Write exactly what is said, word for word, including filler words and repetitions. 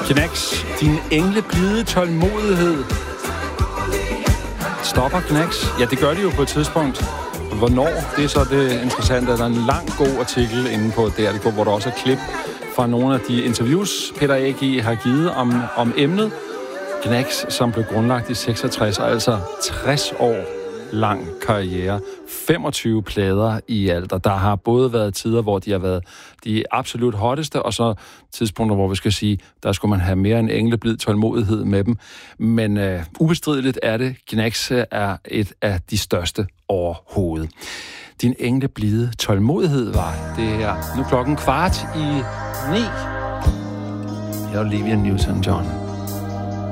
Knacks, din engleblide tålmodighed. Stopper Knacks? Ja, det gør de jo på et tidspunkt. Hvornår? Det er så det interessante. Der er en lang, god artikel inde på D R punktum d k, hvor der også er klip fra nogle af de interviews, Peter A G har givet om, om emnet. Knacks, som blev grundlagt i seksogtres, og altså tres år lang karriere. femogtyve plader i alt, og der har både været tider, hvor de har været de absolut hotteste, og så tidspunkter, hvor vi skal sige, der skulle man have mere end engleblid tålmodighed med dem. Men øh, ubestrideligt er det, Knacks er et af de største overhovedet. Din engleblide tålmodighed var det her. Nu klokken kvart i ni. Her er Olivia Newton-John.